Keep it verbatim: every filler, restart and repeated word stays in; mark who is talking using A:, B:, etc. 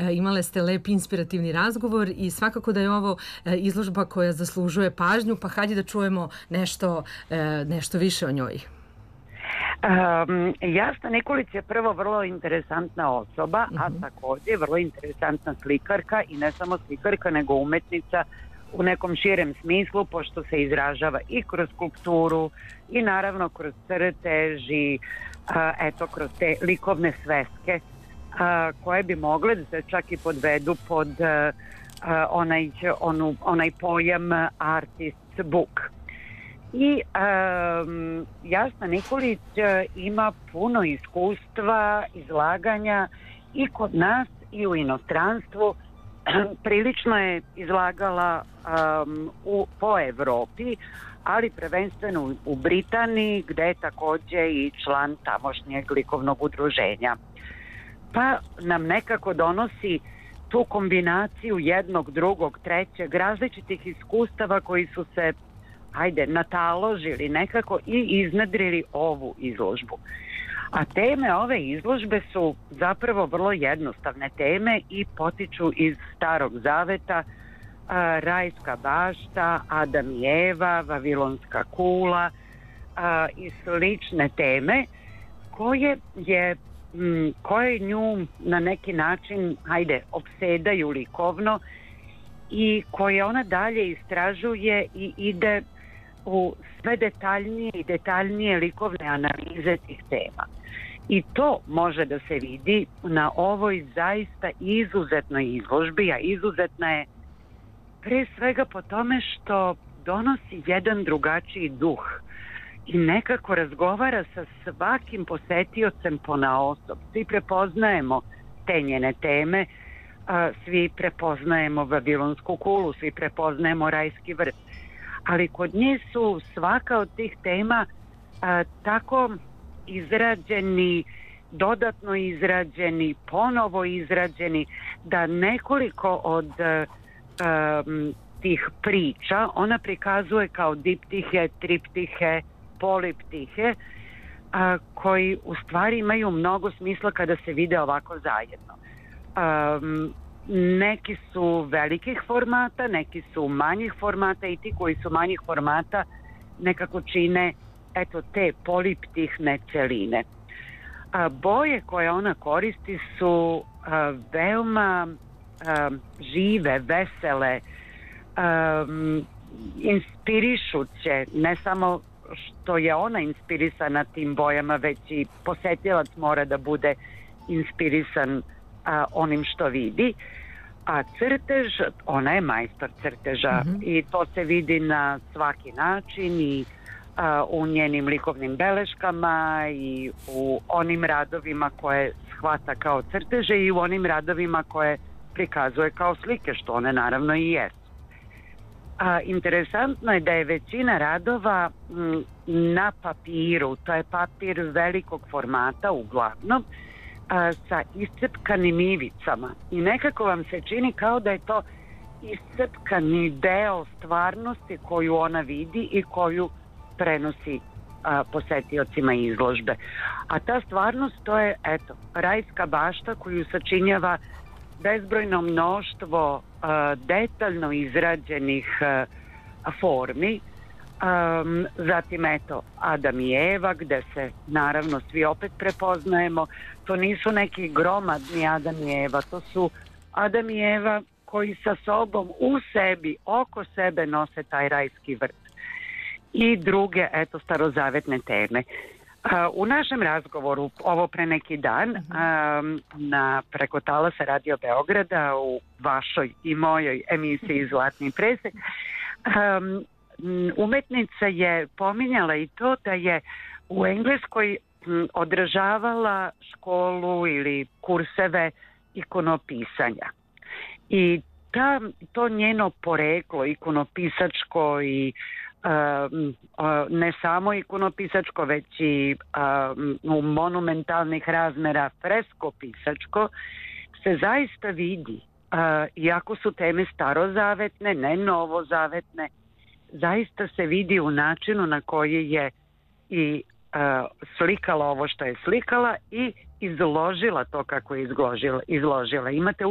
A: imale ste lep inspirativni razgovor i svakako da je ovo izložba koja zaslužuje pažnju, pa hajde da čujemo nešto, nešto više o njoj.
B: Um, Jasna Nikolić je prvo vrlo interesantna osoba, a također vrlo interesantna slikarka i ne samo slikarka, nego umetnica u nekom širem smislu, pošto se izražava i kroz skulpturu i naravno kroz crtež i a, eto kroz te likovne sveske a, koje bi mogle da se čak i podvedu pod a, a, onaj, onu, onaj pojam artist's book. I um, Jasna Nikolić ima puno iskustva, izlaganja i kod nas i u inostranstvu. Prilično je izlagala um, u, po Evropi, ali prvenstveno u, u Britaniji, gde je također i član tamošnjeg likovnog udruženja. Pa nam nekako donosi tu kombinaciju jednog, drugog, trećeg, različitih iskustava koji su se ajde, nataložili nekako i iznedrili ovu izložbu. A teme ove izložbe su zapravo vrlo jednostavne teme i potiču iz Starog zaveta, a, rajska bašta, Adam i Eva, Vavilonska kula a, i slične teme koje je m, koje nju na neki način ajde, opsedaju likovno i koje ona dalje istražuje i ide u sve detaljnije i detaljnije likovne analize tih tema. I to može da se vidi na ovoj zaista izuzetnoj izložbi, a izuzetna je pre svega po tome što donosi jedan drugačiji duh i nekako razgovara sa svakim posetiocem ponaosob. Svi prepoznajemo te njene teme, svi prepoznajemo Vavilonsku kulu, svi prepoznajemo rajski vrt. Ali kod nje su svaka od tih tema a, tako izrađeni, dodatno izrađeni, ponovo izrađeni, da nekoliko od a, a, tih priča ona prikazuje kao diptihe, triptihe, poliptihe, a, koji u stvari imaju mnogo smisla kada se vide ovako zajedno. A, Neki su velikih formata, neki su manjih formata i ti koji su manjih formata nekako čine eto te poliptihne celine. A, boje koje ona koristi su a, veoma a, žive, vesele, a, inspirišuće, ne samo što je ona inspirisana tim bojama, već i posetilac mora da bude inspirisan a, onim što vidi. A crtež, ona je majstor crteža mm-hmm. i to se vidi na svaki način i a, u njenim likovnim beleškama i u onim radovima koje shvata kao crteže i u onim radovima koje prikazuje kao slike, što one naravno i jesu. A, interesantno je da je većina radova m, na papiru, to je papir velikog formata uglavnom, a, sa iscepkanim ivicama i nekako vam se čini kao da je to iscepkani deo stvarnosti koju ona vidi i koju prenosi a, posetiocima izložbe. A ta stvarnost to je eto, rajska bašta koju sačinjava bezbrojno mnoštvo a, detaljno izrađenih a, formi. Um, zatim eto Adam i Eva gde se naravno svi opet prepoznajemo. To nisu neki gromadni Adam i Eva, to su Adam i Eva koji sa sobom u sebi, oko sebe nose taj rajski vrt i druge eto starozavetne teme. Uh, u našem razgovoru ovo pre neki dan um, na preko talasa Radio Beograda u vašoj i mojoj emisiji Zlatni presek um, umetnica je pominjala i to da je u Engleskoj održavala školu ili kurseve ikonopisanja. I ta, to njeno poreklo ikonopisačko i um, ne samo ikonopisačko, već i um, monumentalnih razmera freskopisačko se zaista vidi. Uh, iako su teme starozavetne, ne novozavetne, zaista se vidi u načinu na koji je i uh, slikala ovo što je slikala i izložila to kako je izložila. izložila. Imate